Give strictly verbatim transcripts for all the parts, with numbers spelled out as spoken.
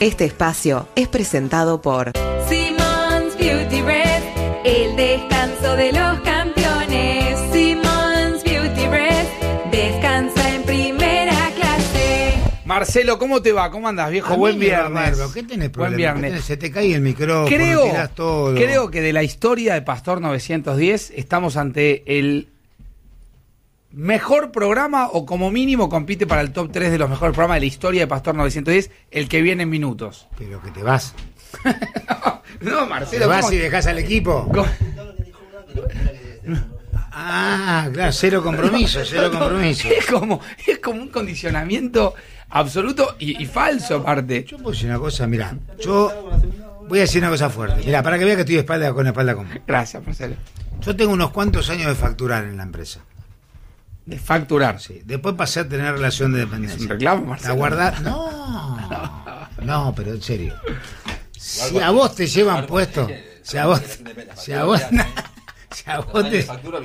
Este espacio es presentado por Simmons Beauty Rest, el descanso de los campeones. Simmons Beauty Rest, descansa en primera clase. Marcelo, ¿cómo te va? ¿Cómo andas, viejo? Buen viernes. Barba, ¿qué tenés problema? Buen viernes. ¿Qué tenés? Se te cae el micrófono, creo, tirás todo. Creo que de la historia de Pastor novecientos diez estamos ante el mejor programa, o como mínimo compite para el top tres de los mejores programas de la historia de Pastor novecientos diez, el que viene en minutos. Pero que te vas. no, no, Marcelo. ¿Te vas ¿cómo? y dejás al equipo? ¿Cómo? Ah, claro, cero compromiso, cero compromiso. Es como, es como un condicionamiento absoluto y, y falso, aparte. Yo puedo decir una cosa, mirá, yo voy a decir una cosa fuerte. Mirá, para que veas que estoy de espalda con espalda con vos. Gracias, Marcelo. Yo tengo unos cuantos años de facturar en la empresa. De facturar. Sí. Después pasé a tener relación de ¿Es un dependencia. reclamo, Marcelo? La guardar. No, no, pero en serio. Si a vos te llevan puesto, si a vos, si a vos, si a vos te.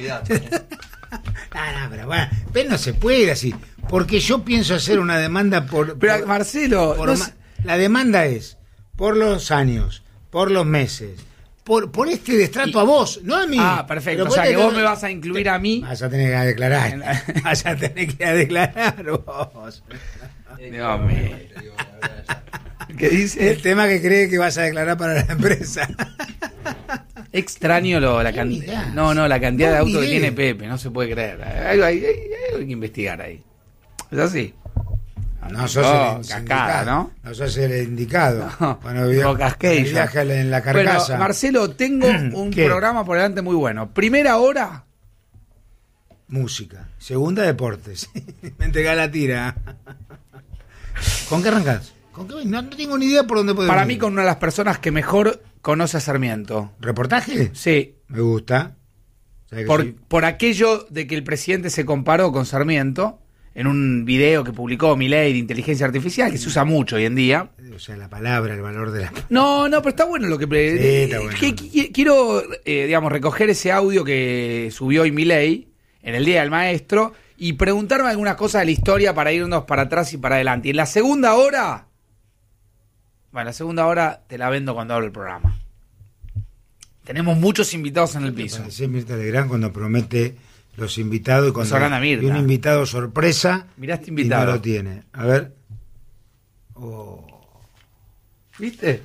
No, no, pero bueno, pero no se puede así, porque yo pienso hacer una demanda por. Pero por, Marcelo, por no ma- sé- la demanda es por los años, por los meses, por por este destrato a vos, no a mí. Ah, perfecto. Pero O sea, te- que vos me vas a incluir a mí. Vas a tener que declarar. En la- Vas a tener que declarar vos. Dios mío. ¿Qué dice? El tema que cree que vas a declarar para la empresa. Extraño lo, la ¿Qué cantidad. mirás? No, no, la cantidad de No autos que miré. tiene Pepe, no se puede creer. Hay algo, hay, hay algo que investigar ahí. ¿Es así? No sos Oh, el cascada, indicado, ¿no? No sos el indicado. No, Cuando via- Rocasqueira. cuando viaja en la carcasa. Bueno, Marcelo, tengo un ¿Qué? programa por delante muy bueno. Primera hora, Música. Segunda, deportes. Me entregás la tira. ¿Con qué arrancás? ¿Con qué? No, no tengo ni idea por dónde puede para venir. mí con una de las personas que mejor conoce a Sarmiento. ¿Reportaje? Sí, Me gusta. ¿Sabés que por, soy- por aquello de que el presidente se comparó con Sarmiento en un video que publicó Milei de inteligencia artificial, que se usa mucho hoy en día. O sea, la palabra, el valor de la. No, no, pero está bueno lo que... pre- Sí, está bueno. que- que- quiero, eh, digamos, recoger ese audio que subió hoy Milei en el Día del Maestro y preguntarme algunas cosas de la historia para irnos para atrás y para adelante. Y en la segunda hora... Bueno, la segunda hora te la vendo cuando abro el programa. Tenemos muchos invitados en el piso. Parecía Mirta Legrand cuando promete los invitados y cuando Sorana Mirta. y un invitado sorpresa Mirá este y invitado. no lo tiene. A ver. Oh. ¿Viste?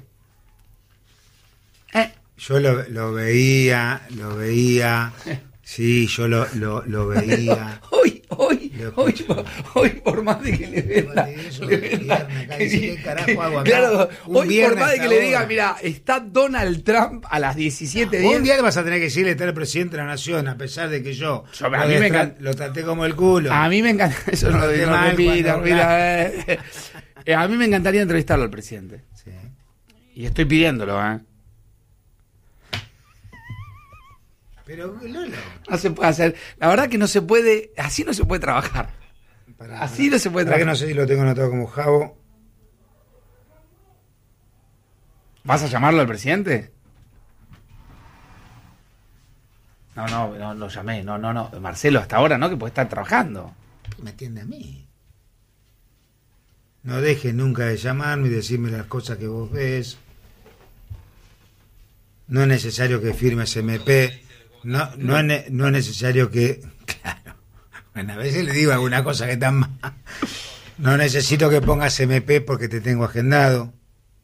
Eh, Yo lo, lo veía, lo veía. Sí, yo lo, lo, lo veía. hoy, hoy, Lo hoy, escucho. hoy, por más de que le venda... de eso, le un venda- viernes acá, dice, ¿qué carajo hago acá? Claro, Un hoy por viernes más de que hasta le diga, ahora. mira, está Donald Trump a las diecisiete Un diez. día vas a tener que decirle estar el presidente de la nación, a pesar de que yo, Yo- a lo, mí me destra- encanta- lo traté como el culo. A mí me encanta, eso no lo Qué digo, no mal repita, cuando- repita, eh. Eh, A mí me encantaría entrevistarlo al presidente. Sí. Y estoy pidiéndolo, ¿eh? Pero, Lolo, No se puede hacer. La verdad que no se puede, así no se puede trabajar. para- Así no se puede para que trabajar. no sé si lo tengo anotado como Javo. ¿Vas a llamarlo al presidente? No, no, no lo llamé, no, no, no. Marcelo, hasta ahora no, que puede estar trabajando. Me atiende a mí. No dejes nunca de llamarme y decirme las cosas que vos ves. No es necesario que firmes M P. No, no, es, ne- no es necesario que... Claro. Bueno, a veces le digo alguna cosa que está mal. No necesito que pongas M P porque te tengo agendado.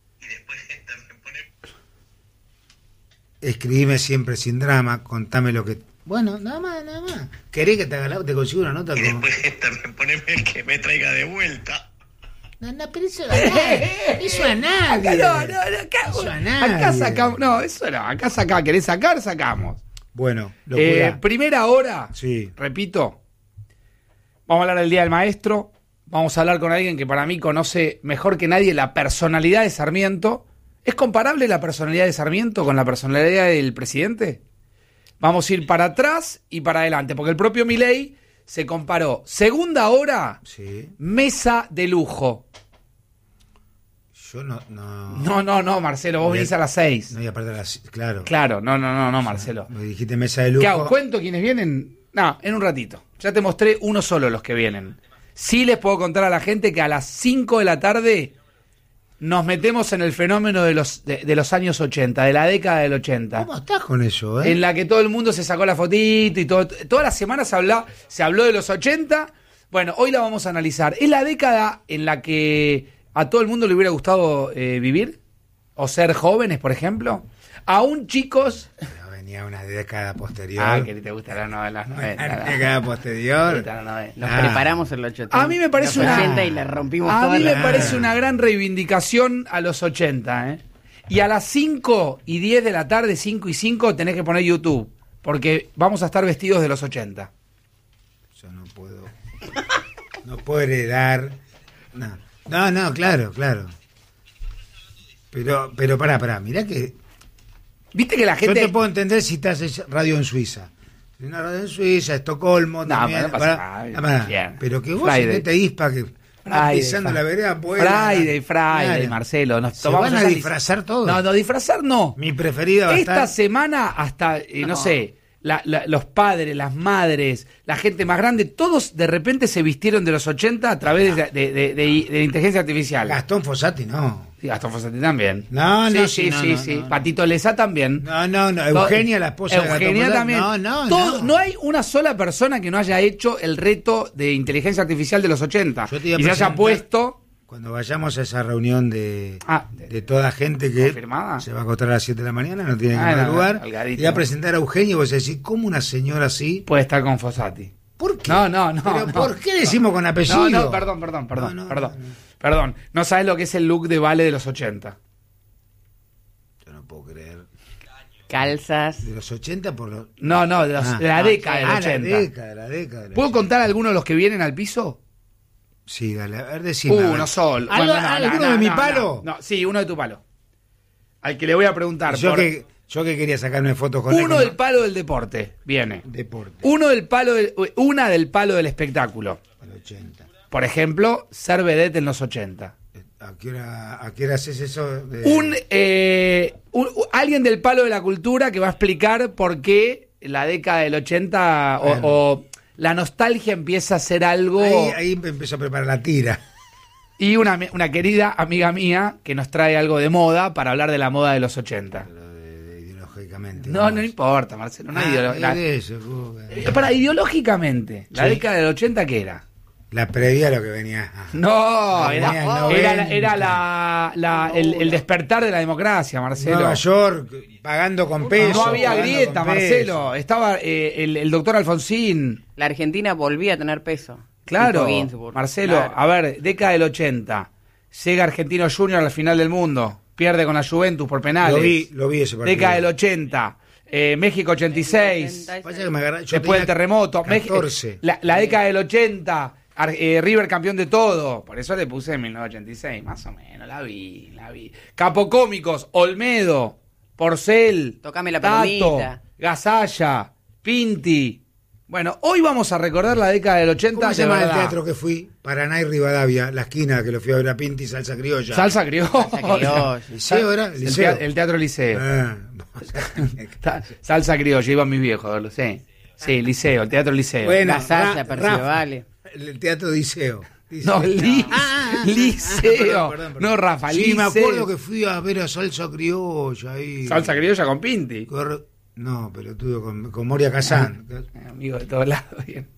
Escribime siempre sin drama, contame lo que... Bueno, nada más, nada más. ¿Querés que te haga la... te consigo una nota? Y Como... después esta me pone que me traiga de vuelta. No, no, pero eso a nadie. Eso a nadie. Acá no, no, no, acá, Eso a nadie. acá sacamos. No, eso no, acá sacamos. ¿Querés sacar? Sacamos. Bueno, lo Eh, primera hora, Sí. repito, vamos a hablar del Día del Maestro, vamos a hablar con alguien que para mí conoce mejor que nadie la personalidad de Sarmiento. ¿Es comparable la personalidad de Sarmiento con la personalidad del presidente? Vamos a ir para atrás y para adelante, porque el propio Milei se comparó. Segunda hora, Sí. mesa de lujo. Yo no... No, No, no, no, Marcelo, vos Bien. venís a las seis. no y aparte de las... Claro. Claro, no, no, no, no, Marcelo. Me dijiste mesa de lujo. ¿Qué hago? ¿Cuento quiénes vienen? No, en un ratito. Ya te mostré uno solo los que vienen. Sí les puedo contar a la gente que a las cinco de la tarde nos metemos en el fenómeno de los, de, de los años ochenta, de la década del ochenta. ¿Cómo estás con eso, eh? En la que todo el mundo se sacó la fotito y todo, todas las semanas se habló, se habló de los ochenta. Bueno, hoy la vamos a analizar. ¿Es la década en la que a todo el mundo le hubiera gustado eh, vivir? ¿O ser jóvenes, por ejemplo? Aún chicos... No, venía una década posterior. Ah, que te gustan las novelas. Una década posterior. Nos ah. preparamos en los ochenta. A mí me parece los una... ochenta y le rompimos a toda mí la... me parece una gran reivindicación a los ochenta, ¿eh? Y a las cinco y diez de la tarde, cinco y cinco, tenés que poner YouTube. Porque vamos a estar vestidos de los ochenta. Yo no puedo... No puedo heredar... No, no, no claro, claro. Pero, pero pará, pará, mirá que... Viste que la gente... Yo te puedo entender si estás en radio en Suiza. Una radio en Suiza, Estocolmo, no, también. pero, no pasa pará, nada, pará, bien. pero que vos Friday. en te ispa que... Friday, pisando Friday. la vereda, pues... Friday, Friday, Claro. Marcelo. Nos ¿Se tomamos van a esa disfrazar lic- todos? No, no, disfrazar no. Mi preferida va a Esta estar... semana hasta, eh, no. no sé, la, la, los padres, las madres, la gente más grande, todos de repente se vistieron de los ochenta a través de, de, de, de, de la inteligencia artificial. Gastón Fossati, no. Sí, Gastón Fossati también. No, no, sí, sí, sí, no, sí, no, sí. no, no. Patito Lezá también. No, no, no. Eugenia, la esposa de Gastón Eugenia Fossati. también. No, no, Todo- no. no hay una sola persona que no haya hecho el reto de inteligencia artificial de los ochenta. Yo te iba a Y se haya presentar- puesto... Cuando vayamos a esa reunión de, Ah, de, de- toda gente que ¿confirmada? se va a acostar a las siete de la mañana, no tiene que Ah, no, madrugar, Algarito. y va a presentar a Eugenia y vos decís, ¿cómo una señora así? Puede estar con Fossati. ¿Por qué? No, no, no. ¿Pero no. por qué decimos con apellido? No, no, perdón, perdón, perdón, No, no, perdón. no, no. Perdón, no sabes lo que es el look de Vale de los ochenta. Yo no puedo creer. Calzas. De los ochenta por los... No, no, de, los- Ah, de la ah, década sí. del Ah, ochenta. la década, la década. del ¿Puedo ochenta. contar algunos de los que vienen al piso? Sí, dale, a ver, decime. a Uh, ver. no solo. ¿Algo- Bueno, no, ¿Alguno no, de mi no, palo? No, no, sí, uno de tu palo. Al que le voy a preguntar. Yo, por- que, yo que quería sacarme fotos con él. Uno como del palo del deporte, viene. Deporte. Uno del palo del- una del palo del espectáculo. Al ochenta. Por ejemplo, ser vedette en los ochenta. ¿A qué hora, a qué hora haces eso? De... Un, eh, un- u- alguien del palo de la cultura que va a explicar por qué la década del ochenta o, Bueno. o la nostalgia empieza a ser algo. Ahí, ahí me empezó a preparar la tira. Y una, una querida amiga mía que nos trae algo de moda para hablar de la moda de los ochenta. Pero de- de ideológicamente. No, no importa, Marcelo. No hay Ah, ideolo- la- de eso, Cuca. Eh, para, ideológicamente, la Sí. década del ochenta, ¿qué era? La previa a lo que venía. Ah. No, era, Venía el era, noventa. la- era la, la- el, el despertar de la democracia, Marcelo. Nueva York, pagando con pesos. No había pagando grieta, con Marcelo. Estaba eh, el, el doctor Alfonsín. La Argentina volvía a tener peso. Claro, Tipo Ginsburg. Marcelo. Claro. A ver, década del ochenta. Llega Argentino Junior al final del mundo. Pierde con la Juventus por penales. Lo vi, lo vi ese partido. Década del ochenta. Eh, México ochenta y seis. Pasa que me agarra- yo Después tenía del terremoto. México- catorce. La, la década del ochenta. Ar- eh, River campeón de todo. Por eso le puse en mil novecientos ochenta y seis. Más o menos. La vi, la vi. Capocómicos. Olmedo. Porcel. Tocame la Tato. pelotita. Gasalla. Pinti. Bueno, hoy vamos a recordar la década del ochenta. ¿Cómo se de llama el verdad. teatro que fui? Paraná y Rivadavia, la esquina que lo fui a ver a Pinti, salsa criolla. Salsa criolla. Salsa criolla. ¿Liceo era? El, ¿Liceo? tea- el teatro Liceo. Ah, Sa- Salsa criolla, iban mis viejos, a verlo, sí. Sí, Liceo, el teatro Liceo. Bueno, La salsa, Ra- Perciabale. Rafa, el teatro Liceo. No, li- Ah, Liceo. perdón, perdón, perdón. No, Rafa, Sí, Liceo. me acuerdo que fui a ver a Salsa Criolla ahí. Salsa criolla con Pinti. Corre- No, pelotudo, con, con Moria Kazán. Eh, Amigo de todos lados, bien.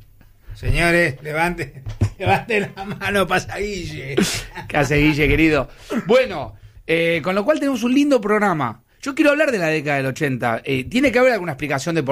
Señores, levante, levante la mano, pasa Guille. ¿Qué hace, Guille, querido? Bueno, eh, con lo cual tenemos un lindo programa. Yo quiero hablar de la década del ochenta. Eh, tiene que haber alguna explicación de por